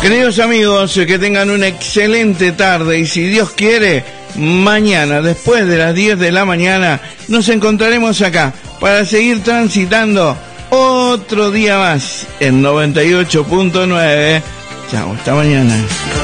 Queridos amigos, que tengan una excelente tarde y si Dios quiere, mañana, después de las 10 de la mañana, nos encontraremos acá para seguir transitando otro día más en 98.9. Chao, hasta mañana.